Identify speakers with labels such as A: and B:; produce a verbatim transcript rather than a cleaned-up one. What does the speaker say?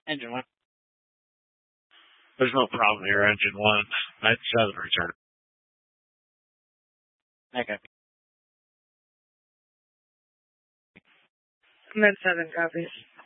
A: Engine one.
B: There's no problem here, engine one. Night seven, return.
A: Okay.
C: Med seven copies.